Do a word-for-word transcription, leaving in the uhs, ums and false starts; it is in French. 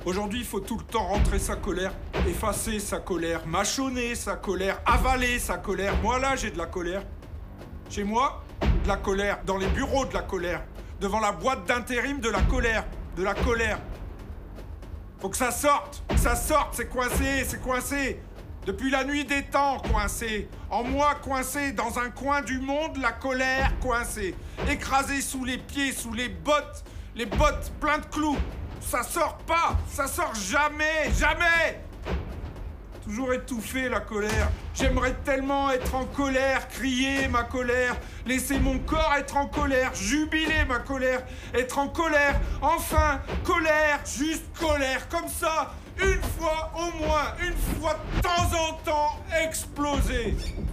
Aujourd'hui, il faut tout le temps rentrer sa colère, effacer sa colère, mâchonner sa colère, avaler sa colère. Moi, là, j'ai de la colère. Chez moi, de la colère. Dans les bureaux, de la colère. Devant la boîte d'intérim, de la colère. De la colère. Faut que ça sorte. Que ça sorte, c'est coincé, c'est coincé. Depuis la nuit des temps, coincé. En moi, coincé. Dans un coin du monde, la colère, coincée. Écrasé sous les pieds, sous les bottes. Les bottes plein de clous. Ça sort pas. Ça sort jamais. Jamais. Toujours étouffé, la colère. J'aimerais tellement être en colère, crier ma colère, laisser mon corps être en colère, jubiler ma colère, être en colère, enfin, colère, juste colère, comme ça, une fois au moins, une fois de temps en temps, exploser.